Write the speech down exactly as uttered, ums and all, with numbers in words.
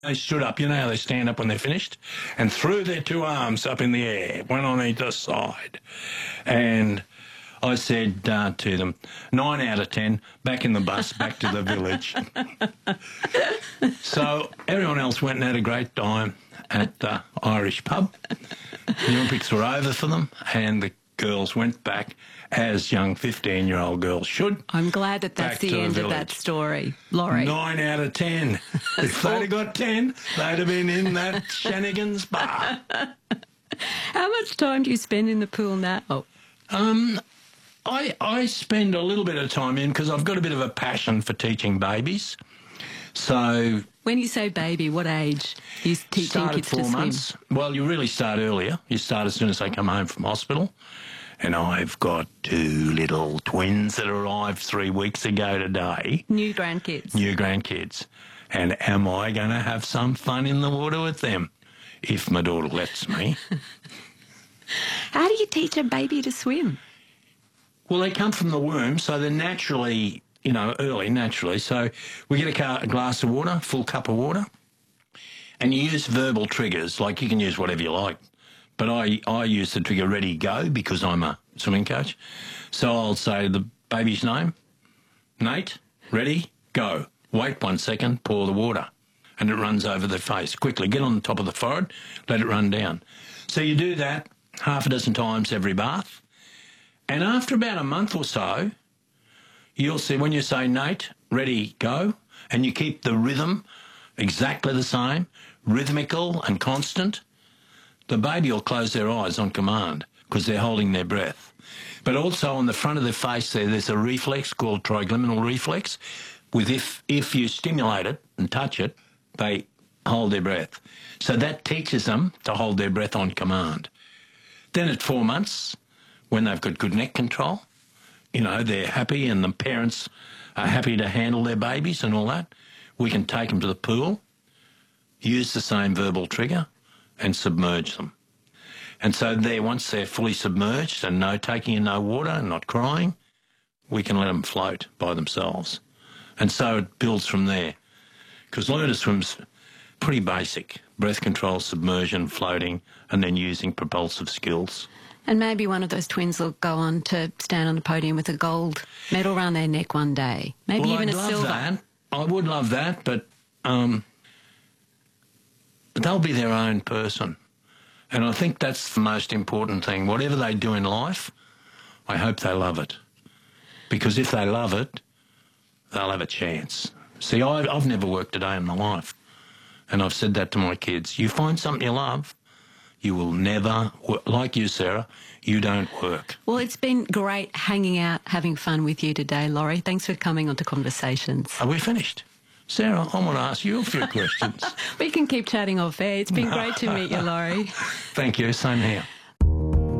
They stood up, you know how they stand up when they're finished, and threw their two arms up in the air, one on either side. And I said uh, to them, nine out of ten, back in the bus, back to the village. So everyone else went and had a great time at the Irish pub. The Olympics were over for them, and the girls went back as young fifteen-year-old girls should. I'm glad that that's the end of that story, Laurie. Nine out of ten. If they'd have got ten, they'd have been in that Shannigan's bar. How much time do you spend in the pool now? Um, I I spend a little bit of time in because I've got a bit of a passion for teaching babies. So when you say baby, what age are you teaching start kids at four to swim? months. Well, you really start earlier. You start as soon as they come home from hospital. And I've got two little twins that arrived three weeks ago today. New grandkids. New grandkids. And am I going to have some fun in the water with them? If my daughter lets me. How do you teach a baby to swim? Well, they come from the womb, so they're naturally, you know, early, naturally. So we get a, car, a glass of water, full cup of water, and you use verbal triggers, like you can use whatever you like. But I, I use the trigger ready, go, because I'm a swimming coach. So I'll say the baby's name, Nate, ready, go. Wait one second, pour the water. And it runs over the face. Quickly, get on the top of the forehead, let it run down. So you do that half a dozen times every bath. And after about a month or so, you'll see when you say, Nate, ready, go, and you keep the rhythm exactly the same, rhythmical and constant, the baby will close their eyes on command because they're holding their breath. But also on the front of their face there, there's a reflex called trigeminal reflex. With if, if you stimulate it and touch it, they hold their breath. So that teaches them to hold their breath on command. Then at four months, when they've got good neck control, you know, they're happy and the parents are happy to handle their babies and all that, we can take them to the pool, use the same verbal trigger, and submerge them. And so there, once they're fully submerged and no taking in no water and not crying, we can let them float by themselves. And so it builds from there. Because learner to swim's pretty basic. Breath control, submersion, floating, and then using propulsive skills. And maybe one of those twins will go on to stand on the podium with a gold medal around their neck one day. Maybe well, even I'd a love silver. That. I would love that, but... Um, But they'll be their own person. And I think that's the most important thing. Whatever they do in life, I hope they love it. Because if they love it, they'll have a chance. See, I, I've never worked a day in my life. And I've said that to my kids. You find something you love, you will never, like you, Sarah, you don't work. Well, it's been great hanging out, having fun with you today, Laurie. Thanks for coming on to Conversations. Are we finished? Sarah, I want to ask you a few questions. We can keep chatting off air. It's been great to meet you, Laurie. Thank you. Same here.